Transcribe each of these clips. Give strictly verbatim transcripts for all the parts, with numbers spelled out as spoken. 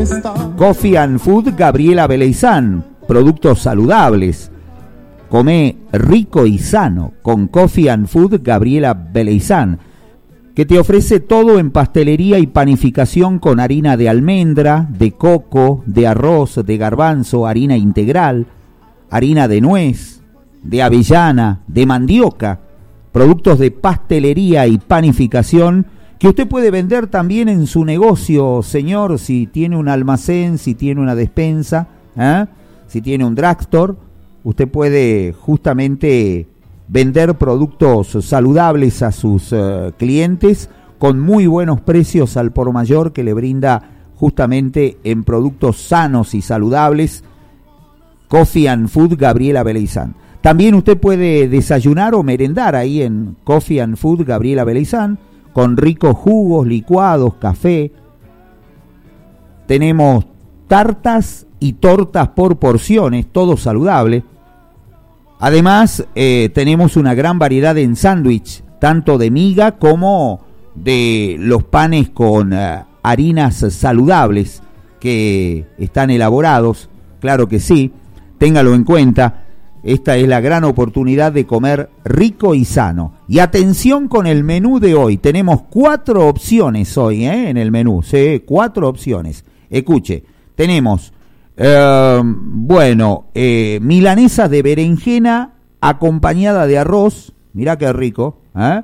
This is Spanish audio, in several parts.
Coffee and Food Gabriela Beleizán, productos saludables. Come rico y sano con Coffee and Food Gabriela Beleizán, que te ofrece todo en pastelería y panificación con harina de almendra, de coco, de arroz, de garbanzo, harina integral, harina de nuez, de avellana, de mandioca, productos de pastelería y panificación que usted puede vender también en su negocio, señor, si tiene un almacén, si tiene una despensa, ¿eh? si tiene un drugstore, usted puede justamente vender productos saludables a sus uh, clientes con muy buenos precios al por mayor que le brinda justamente en productos sanos y saludables Coffee and Food Gabriela Beleizán. También usted puede desayunar o merendar ahí en Coffee and Food Gabriela Beleizán con ricos jugos, licuados, café. Tenemos tartas y tortas por porciones, todo saludable. Además, eh, tenemos una gran variedad en sándwich, tanto de miga como de los panes con uh, harinas saludables que están elaborados. Claro que sí, téngalo en cuenta. Esta es la gran oportunidad de comer rico y sano. Y atención con el menú de hoy. Tenemos cuatro opciones hoy ¿eh? en el menú. Sí, cuatro opciones. Escuche, tenemos... Uh, bueno, eh, milanesas de berenjena acompañada de arroz, mirá qué rico, ¿eh?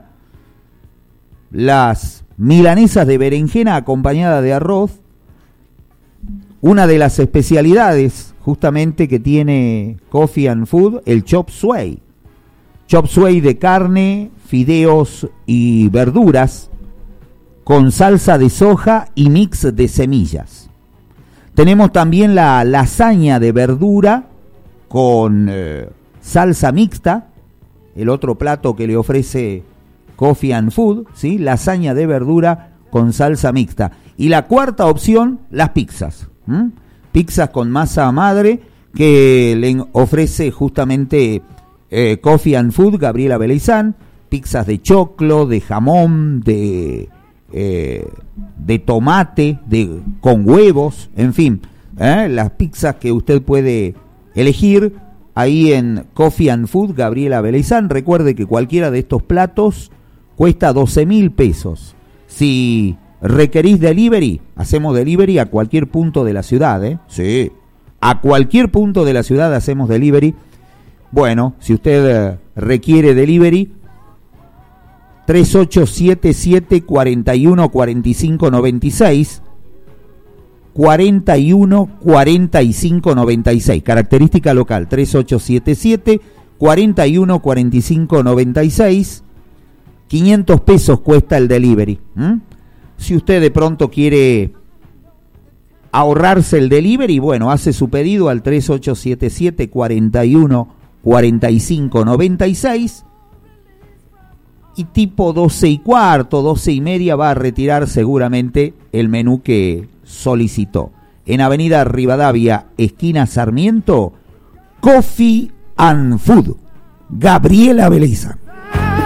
Las milanesas de berenjena acompañada de arroz, una de las especialidades justamente que tiene Coffee and Food, el chop suey, chop suey de carne, fideos y verduras con salsa de soja y mix de semillas. Tenemos también la lasaña de verdura con eh, salsa mixta, el otro plato que le ofrece Coffee and Food, ¿sí? Lasaña de verdura con salsa mixta. Y la cuarta opción, las pizzas. ¿m? Pizzas con masa madre que le ofrece justamente eh, Coffee and Food Gabriela Beleizán. Pizzas de choclo, de jamón, de... Eh, de tomate, de con huevos, en fin, ¿eh? las pizzas que usted puede elegir ahí en Coffee and Food Gabriela Beleizán. Recuerde que cualquiera de estos platos cuesta doce mil pesos. Si requerís delivery, hacemos delivery a cualquier punto de la ciudad, ¿eh? Sí, a cualquier punto de la ciudad hacemos delivery. Bueno, si usted eh, requiere delivery, tres ocho siete siete, cuatro uno cuatro cinco nueve seis, cuarenta y uno cuarenta y cinco noventa y seis, característica local, tres ocho siete siete, cuarenta y uno cuarenta y cinco noventa y seis, quinientos pesos cuesta el delivery. ¿Mm? Si usted de pronto quiere ahorrarse el delivery, bueno, hace su pedido al tres ocho siete siete, cuarenta y uno cuarenta y cinco noventa y seis, y tipo doce y cuarto, doce y media va a retirar seguramente el menú que solicitó. En Avenida Rivadavia, esquina Sarmiento, Coffee and Food, Gabriela Beleizán.